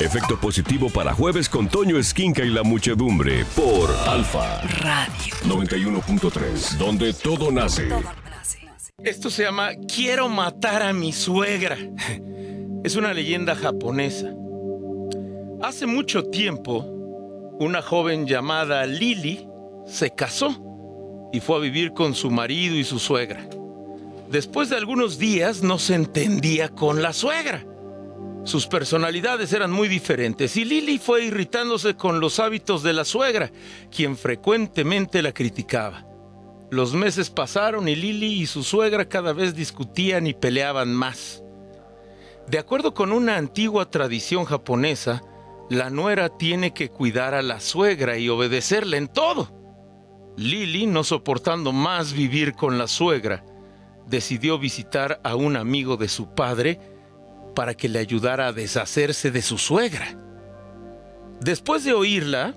Efecto positivo para jueves con Toño Esquinca y la muchedumbre por Alfa Radio 91.3, donde todo nace. Esto se llama Quiero matar a mi suegra. Es una leyenda japonesa. Hace mucho tiempo, una joven llamada Lily se casó y fue a vivir con su marido y su suegra. Después de algunos días no se entendía con la suegra. Sus personalidades eran muy diferentes y Lily fue irritándose con los hábitos de la suegra, quien frecuentemente la criticaba. Los meses pasaron y Lily y su suegra cada vez discutían y peleaban más. De acuerdo con una antigua tradición japonesa, la nuera tiene que cuidar a la suegra y obedecerla en todo. Lily, no soportando más vivir con la suegra, decidió visitar a un amigo de su padre para que le ayudara a deshacerse de su suegra. Después de oírla,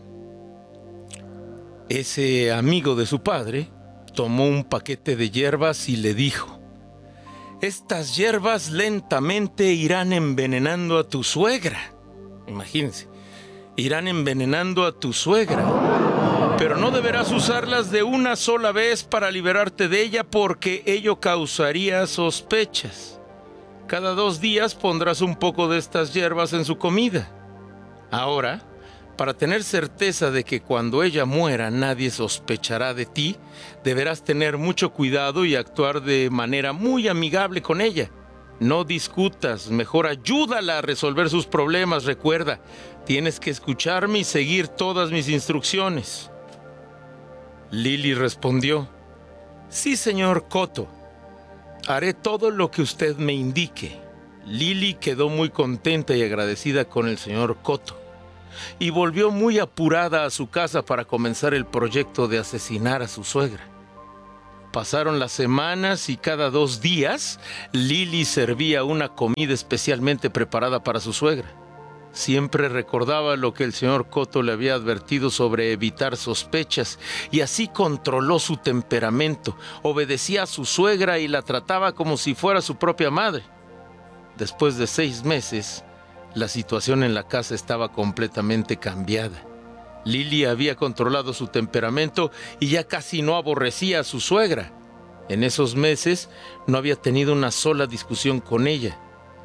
ese amigo de su padre tomó un paquete de hierbas y le dijo: estas hierbas lentamente irán envenenando a tu suegra. Imagínense, irán envenenando a tu suegra, pero no deberás usarlas de una sola vez para liberarte de ella porque ello causaría sospechas. Cada 2 días pondrás un poco de estas hierbas en su comida. Ahora, para tener certeza de que cuando ella muera nadie sospechará de ti, deberás tener mucho cuidado y actuar de manera muy amigable con ella. No discutas, mejor ayúdala a resolver sus problemas. Recuerda, tienes que escucharme y seguir todas mis instrucciones. Lily respondió: sí, señor Koto. Haré todo lo que usted me indique. Lily quedó muy contenta y agradecida con el señor Koto y volvió muy apurada a su casa para comenzar el proyecto de asesinar a su suegra. Pasaron las semanas y cada 2 días Lily servía una comida especialmente preparada para su suegra. Siempre recordaba lo que el señor Koto le había advertido sobre evitar sospechas y así controló su temperamento. Obedecía a su suegra y la trataba como si fuera su propia madre. Después de 6 meses, la situación en la casa estaba completamente cambiada. Lily había controlado su temperamento y ya casi no aborrecía a su suegra. En esos meses no había tenido una sola discusión con ella.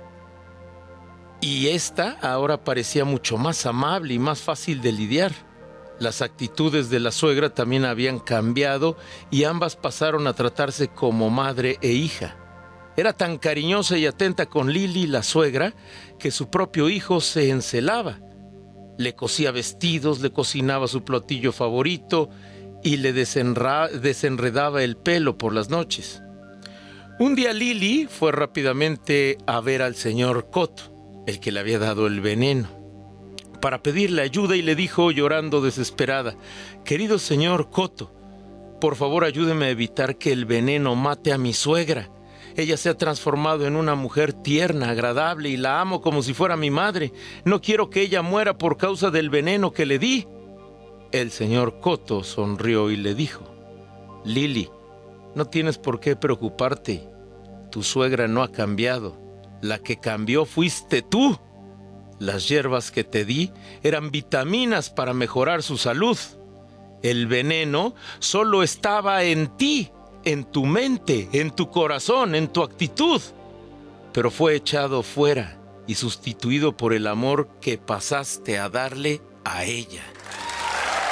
Y esta ahora parecía mucho más amable y más fácil de lidiar. Las actitudes de la suegra también habían cambiado y ambas pasaron a tratarse como madre e hija. Era tan cariñosa y atenta con Lily, la suegra, que su propio hijo se encelaba. Le cosía vestidos, le cocinaba su platillo favorito y le desenredaba el pelo por las noches. Un día Lily fue rápidamente a ver al señor Koto, el que le había dado el veneno, para pedirle ayuda, y le dijo llorando desesperada: querido señor Koto, por favor ayúdeme a evitar que el veneno mate a mi suegra. Ella se ha transformado en una mujer tierna, agradable y la amo como si fuera mi madre. No quiero que ella muera por causa del veneno que le di. El señor Koto sonrió y le dijo: Lily, no tienes por qué preocuparte. Tu suegra no ha cambiado. La que cambió fuiste tú. Las hierbas que te di eran vitaminas para mejorar su salud. El veneno solo estaba en ti, en tu mente, en tu corazón, en tu actitud. Pero fue echado fuera y sustituido por el amor que pasaste a darle a ella.